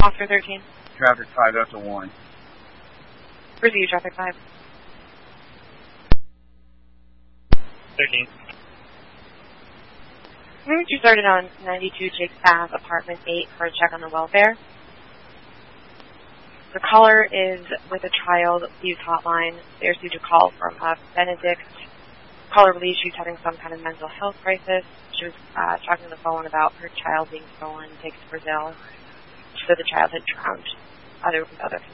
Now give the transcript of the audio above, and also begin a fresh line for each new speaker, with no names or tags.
Officer 13.
Traffic 5, that's a 1.
Review traffic 5.
13.
You started on 92 Jakes Ave, apartment 8, for a check on the welfare. The caller is with a child abuse hotline. They received a call from Benedict. Caller believes she's having some kind of mental health crisis. She was talking on the phone about her child being stolen, taken to Brazil. She said the child had drowned. Other